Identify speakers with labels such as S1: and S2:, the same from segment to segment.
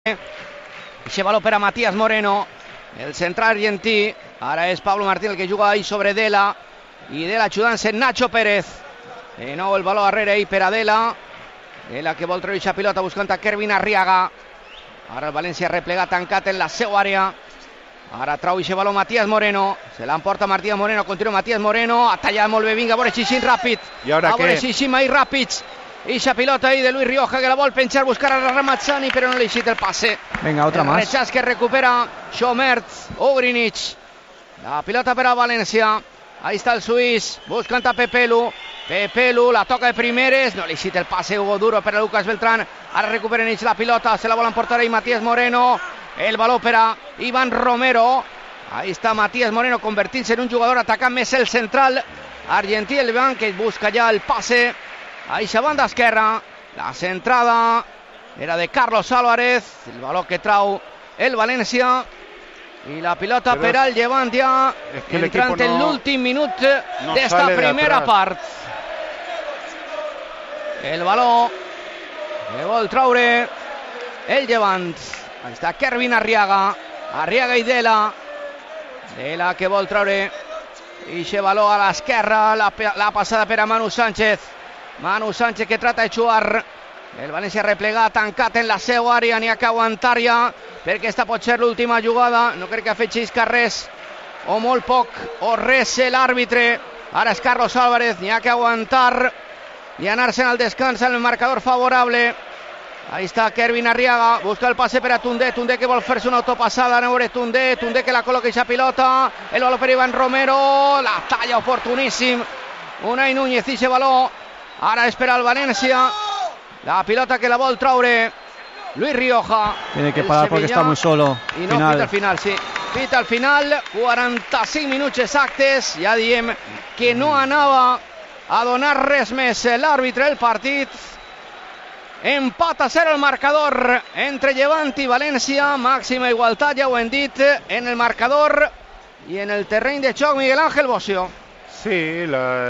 S1: Se baló per a Matías Moreno, el central argentí. Ara és Pablo Martín el que juga ahí sobre Dela, i Dela ajudant-se Nacho Pérez. De nou el baló darrere ahí per a Dela. Dela que vol treure aquesta pilota buscant a Kervin Arriaga. Ara el València replegat, tancat en la seva àrea. Ara trau aquest baló Matías Moreno, se l'emporta Matías Moreno, continua Matías Moreno, ha tallat molt bé, vinga, a veure Xixín ràpid, a veure Xixín ahí ràpids, eixa pilota ahí de Luis Rioja que la vol penjar, buscar a Ramazzani, però no li xita el passe.
S2: Venga, otra más.
S1: El rechaz que recupera Schomert, Ogrinic, la pilota per a València, ahí està el suís, buscant a Pepelu, la toca de primeres, no li xita el passe, Hugo Duro per a Lucas Beltrán, ara recuperen ells la pilota, se la vol emportar ahí Matías Moreno, el baló per a Iván Romero. Ahí està Matías Moreno convertint-se en un jugador atacant més el central argentí, el banc que busca ja el passe a eixa banda esquerra. La centrada era de Carlos Álvarez, el baló que trau el València i la pilota per al Llevant ja entrant en l'últim minut d'esta primera part. El baló que vol traure el Llevant. Ahí està Kervin Arriaga i Dela que vol traure eixe baló a l'esquerra, la passada per a Manu Sánchez que trata de jugar, el València replegat, tancat en la seva àrea, n'hi ha que aguantar ja perquè esta pot ser l'última jugada, no crec que afegeixi res o molt poc o res l'àrbitre. Ara és Carlos Álvarez, n'hi ha que aguantar i anar-se'n al descans en el marcador favorable. Ahí está Kervin Arriaga, busca el pase per a Tundé que vol fer-se una autopassada, a veure Tundé que la col·loca aquesta pilota, el baló per Iván Romero, la talla oportuníssim, Unai Núñez i ese baló, ara és per al València, la pilota que la vol traure Luis Rioja.
S2: Tiene que parar porque está muy solo.
S1: I no, pita al final, sí. Pita al final, 45 minuts exactes, ja diem que no anava a donar res més l'àrbitre del partit. Empat a 0 el marcador entre Llevant i València, màxima igualtat, ja ho hem dit, en el marcador i en el terreny de joc. Miguel Ángel Bocio.
S3: Sí,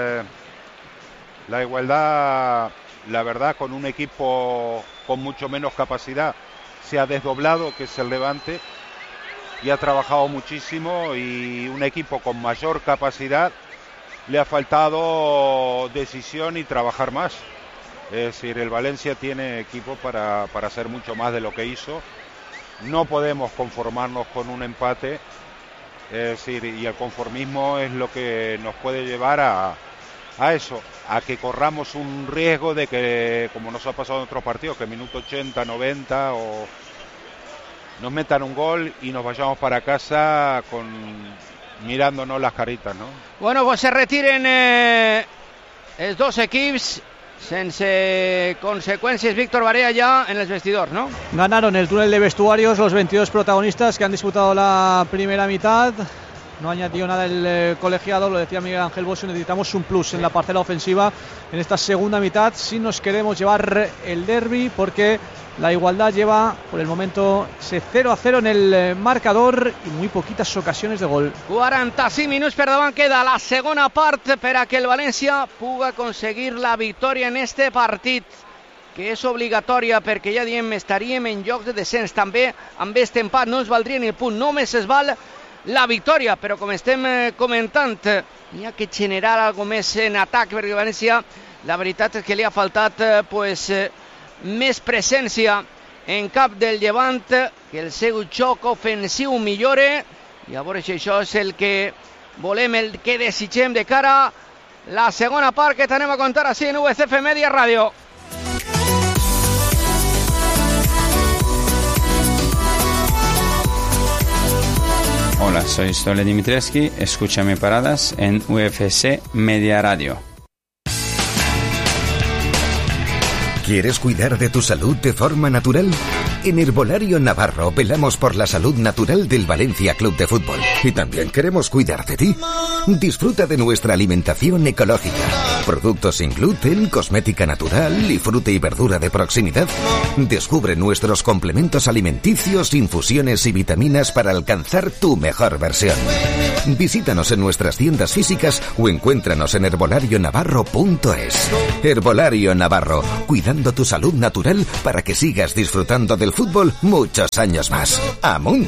S3: la igualdad, la verdad, con un equipo con mucho menos capacidad, se ha desdoblado, que es el Levante, y ha trabajado muchísimo, y un equipo con mayor capacidad le ha faltado decisión y trabajar más. Es decir, el València tiene equipo para hacer mucho más de lo que hizo. No podemos conformarnos con un empate. Es decir, y el conformismo es lo que nos puede llevar a eso, a que corramos un riesgo de que, como nos ha pasado en otros partidos, que minuto 80, 90 o nos metan un gol y nos vayamos para casa mirándonos las caritas, ¿no?
S1: Bueno, pues se retiren els dos equips sense consecuencias. Víctor Barea ya en el vestidor, ¿no?
S2: Ganaron el túnel de vestuarios los 22 protagonistas que han disputado la primera mitad. No añadió nada el colegiado, lo decía Miguel Ángel Bocio, necesitamos un plus en la parcela ofensiva en esta segunda mitad si nos queremos llevar el derbi, porque la igualdad lleva por el momento 0-0 en el marcador y muy poquitas ocasiones de gol.
S1: 45 minuts per davant queda la segona part per a que el València puga aconseguir la victòria en este partit, que és obligatòria perquè ja diem estaríem en llocs de descens. També amb este empat no ens valdria ni el punt, només es val la victòria, però com estem comentant hi ha que generar algo més en atac, perquè València la veritat és que li ha faltat més presència en cap del Llevant, que el seu joc ofensiu millore, i a veure si això és el que volem, el que desitgem de cara a la segona part que tenem a contar així en UCF Media Ràdio.
S4: Hola, soy Stole Dimitrievski, escúchame paradas en UFC Media Radio.
S5: ¿Quieres cuidar de tu salud de forma natural? En Herbolario Navarro velamos por la salud natural del Valencia Club de Fútbol. Y también queremos cuidar de ti. Disfruta de nuestra alimentación ecológica. Productos sin gluten, cosmética natural y fruta y verdura de proximidad. Descubre nuestros complementos alimenticios, infusiones y vitaminas para alcanzar tu mejor versión. Visítanos en nuestras tiendas físicas o encuéntranos en herbolarionavarro.es. Herbolario Navarro, cuidando tu salud natural para que sigas disfrutando del fútbol muchos años más. ¡Amunt!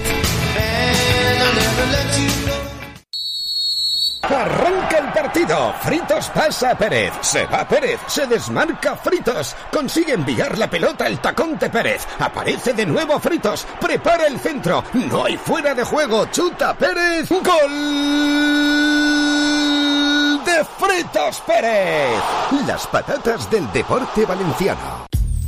S6: Arranca el partido. Fritos pasa a Pérez. Se va Pérez. Se desmarca Fritos. Consigue enviar la pelota al tacón de Pérez. Aparece de nuevo Fritos. Prepara el centro. No hay fuera de juego. Chuta Pérez. ¡Gol de Fritos Pérez!
S5: Las patatas del deporte valenciano.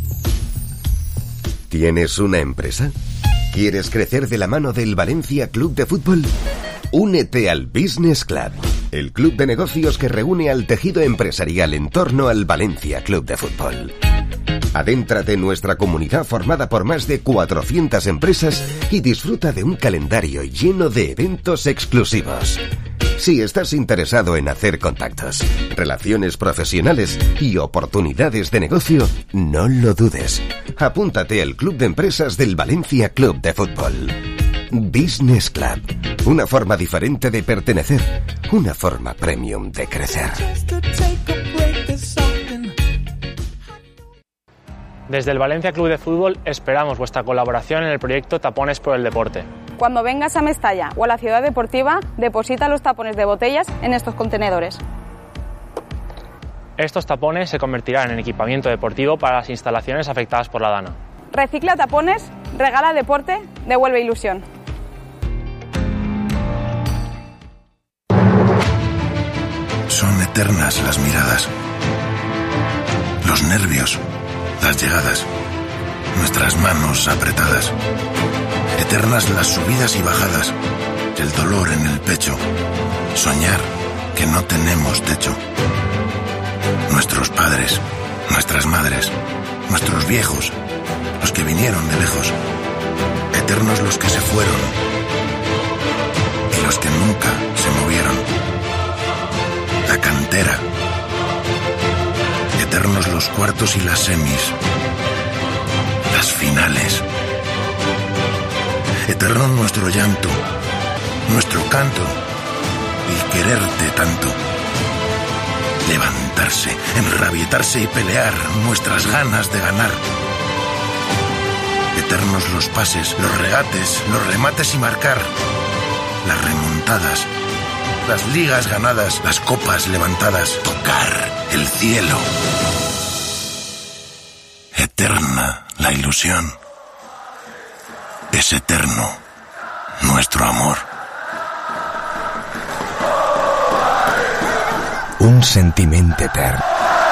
S5: ¿Tienes una empresa? ¿Quieres crecer de la mano del Valencia Club de Fútbol? Únete al Business Club, el club de negocios que reúne al tejido empresarial en torno al Valencia Club de Fútbol. Adéntrate en nuestra comunidad formada por más de 400 empresas y disfruta de un calendario lleno de eventos exclusivos. Si estás interesado en hacer contactos, relaciones profesionales y oportunidades de negocio, no lo dudes. Apúntate al Club de Empresas del Valencia Club de Fútbol. Business Club, una forma diferente de pertenecer, una forma premium de crecer.
S7: Desde el Valencia Club de Fútbol esperamos vuestra colaboración en el proyecto Tapones por el Deporte.
S8: Cuando vengas a Mestalla o a la ciudad deportiva, deposita los tapones de botellas en estos contenedores.
S7: Estos tapones se convertirán en equipamiento deportivo para las instalaciones afectadas por la dana.
S8: Recicla tapones, regala deporte, devuelve ilusión.
S9: Son eternas las miradas, los nervios, las llegadas, nuestras manos apretadas. Eternas las subidas y bajadas, el dolor en el pecho, soñar que no tenemos techo. Nuestros padres, nuestras madres, nuestros viejos, los que vinieron de lejos. Eternos los que se fueron y los que nunca se movieron. La cantera. Eternos los cuartos y las semis. Las finales. Eterno nuestro llanto, nuestro canto y quererte tanto. Levantarse, enrabietarse y pelear nuestras ganas de ganar. Eternos los pases, los regates, los remates y marcar. Las remontadas, las ligas ganadas, las copas levantadas. Tocar el cielo. Eterna la ilusión. Es eterno nuestro amor.
S5: Un sentiment etern.